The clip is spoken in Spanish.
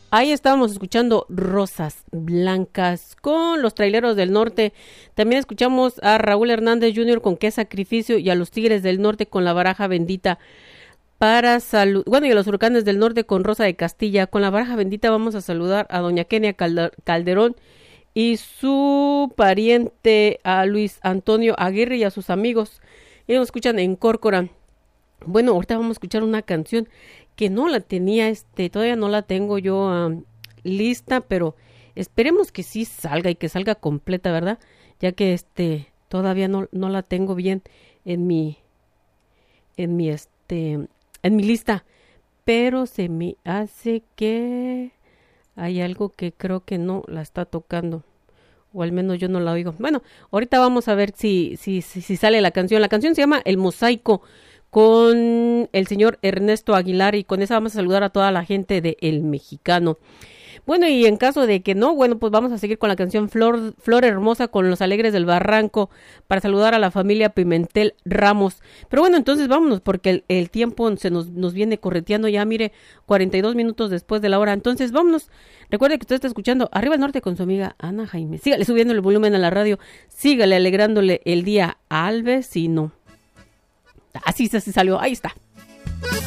Ahí estábamos escuchando Rosas Blancas con los Traileros del Norte. También escuchamos a Raúl Hernández Jr. con Qué Sacrificio y a los Tigres del Norte con La Baraja Bendita para salud. Bueno, y a los Huracanes del Norte con Rosa de Castilla. Con La Baraja Bendita vamos a saludar a doña Kenia Calderón y su pariente a Luis Antonio Aguirre y a sus amigos. Ellos nos escuchan en Córcora. Bueno, ahorita vamos a escuchar una canción que no la tenía, todavía no la tengo yo lista, pero esperemos que sí salga y que salga completa, ¿verdad? Ya que todavía no la tengo bien en mi en mi lista, pero se me hace que hay algo que creo que no la está tocando, o al menos yo no la oigo. Bueno, ahorita vamos a ver si sale la canción. La canción se llama El Mosaico, con el señor Ernesto Aguilar, y con esa vamos a saludar a toda la gente de El Mexicano. Bueno, y en caso de que no, bueno, pues vamos a seguir con la canción Flor Hermosa con Los Alegres del Barranco para saludar a la familia Pimentel Ramos. Pero bueno, entonces vámonos porque el tiempo nos viene correteando ya, mire, 42 minutos después de la hora. Entonces vámonos. Recuerde que usted está escuchando Arriba el Norte con su amiga Ana Jaime. Sígale subiendo el volumen a la radio, sígale alegrándole el día al vecino. Así salió, ahí está.